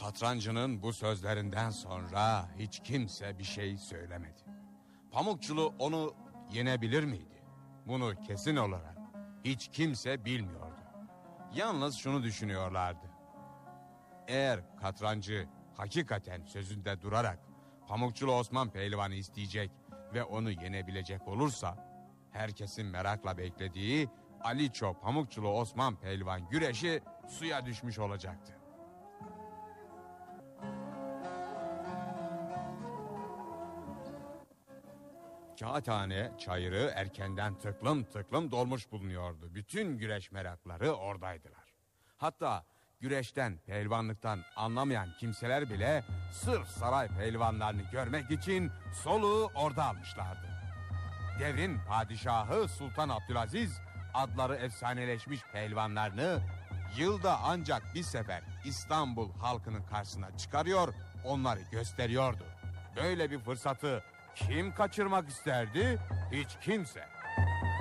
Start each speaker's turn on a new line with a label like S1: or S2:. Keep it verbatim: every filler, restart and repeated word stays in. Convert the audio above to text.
S1: Satrancının bu sözlerinden sonra hiç kimse bir şey söylemedi. Pamukçulu onu yenebilir miydi? Bunu kesin olarak hiç kimse bilmiyordu. Yalnız şunu düşünüyorlardı. Eğer katrancı hakikaten sözünde durarak Pamukçulu Osman Pehlivan'ı isteyecek ve onu yenebilecek olursa, herkesin merakla beklediği Aliço Pamukçulu Osman Pehlivan güreşi suya düşmüş olacaktı. Kağıthane çayırı erkenden tıklım tıklım dolmuş bulunuyordu. Bütün güreş merakları oradaydılar. Hatta güreşten, pehlivanlıktan anlamayan kimseler bile sırf saray pehlivanlarını görmek için soluğu orada almışlardı. Devrin padişahı Sultan Abdülaziz adları efsaneleşmiş pehlivanlarını yılda ancak bir sefer İstanbul halkının karşısına çıkarıyor, onları gösteriyordu. Böyle bir fırsatı kim kaçırmak isterdi? Hiç kimse.